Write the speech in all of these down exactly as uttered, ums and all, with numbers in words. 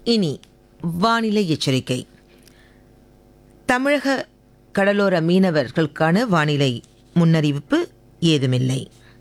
இனி வானிலை எச்சரிக்கை. தமிழக கடலோர மீனவர்களுக்கான வானிலை முன்னறிவிப்பு ஏதுமில்லை.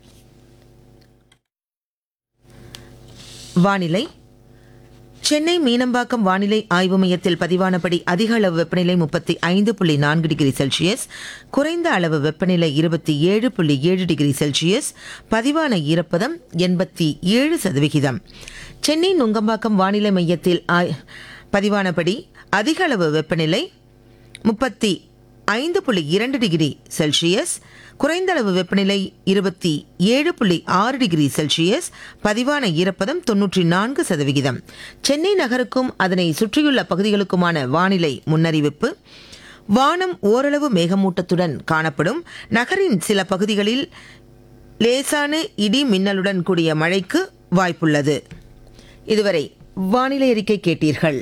வானிலை. சென்னை மீனம்பாக்கம் வானிலை ஆய்வு மையத்தில் பதிவானபடி அதிக அளவு வெப்பநிலை முப்பத்தி ஐந்து புள்ளி நான்கு டிகிரி செல்சியஸ், குறைந்த அளவு வெப்பநிலை இருபத்தி ஏழு புள்ளி ஏழு டிகிரி செல்சியஸ், பதிவான ஈரப்பதம் எண்பத்தி ஏழு சதவிகிதம். சென்னை நுங்கம்பாக்கம் வானிலை மையத்தில் பதிவானபடி அதிக அளவு வெப்பநிலை முப்பத்தி ஐந்து புள்ளி இரண்டு டிகிரி செல்சியஸ், குறைந்த அளவு வெப்பநிலை இருபத்தி ஏழு புள்ளி ஆறு டிகிரி செல்சியஸ், பதிவான ஈரப்பதம் தொன்னூற்றி நான்கு சதவிகிதம். சென்னை நகருக்கும் அதனை சுற்றியுள்ள பகுதிகளுக்குமான வானிலை முன்னறிவிப்பு. வானம் ஓரளவு மேகமூட்டத்துடன் காணப்படும். நகரின் சில பகுதிகளில் லேசான இடி மின்னலுடன் கூடிய மழைக்கு வாய்ப்புள்ளது. இதுவரை வானிலை அறிக்கை கேட்டீர்கள்.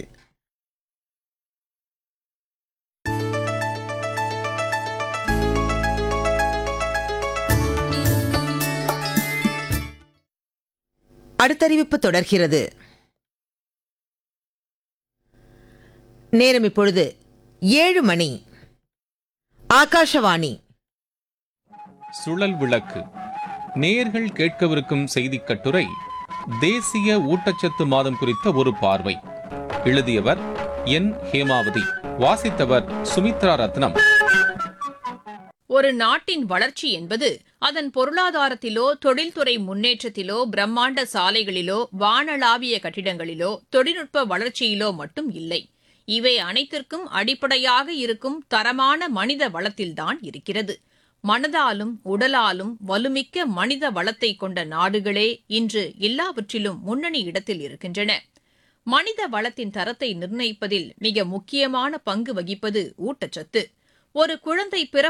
அடுத்தறிவிப்பு தொடர்கிறது. நேரம் இப்பொழுது ஏழு மணி. ஆகாஷவாணி. சுழல் விளக்கு. நேயர்கள் கேட்கவிருக்கும் செய்திக் கட்டுரை தேசிய ஊட்டச்சத்து மாதம் குறித்த ஒரு பார்வை. எழுதியவர் என் ஹேமாவதி. வாசித்தவர் சுமித்ரா ரத்னம். ஒரு நாட்டின் வளர்ச்சி என்பது அதன் பொருளாதாரத்திலோ தொழில்துறை முன்னேற்றத்திலோ பிரம்மாண்ட சாலைகளிலோ வானளாவிய கட்டிடங்களிலோ தொழில்நுட்ப வளர்ச்சியிலோ மட்டும் இல்லை. இவை அனைத்திற்கும் அடிப்படையாக இருக்கும் தரமான மனித வளத்தில்தான் இருக்கிறது. மனதாலும் உடலாலும் வலுமிக்க மனித வளத்தை கொண்ட நாடுகளே இன்று எல்லாவற்றிலும் முன்னணி இடத்தில் இருக்கின்றன. மனித வளத்தின் தரத்தை நிர்ணயிப்பதில் மிக முக்கியமான பங்கு வகிப்பது ஊட்டச்சத்து. ஒரு குழந்தை பிறப்பு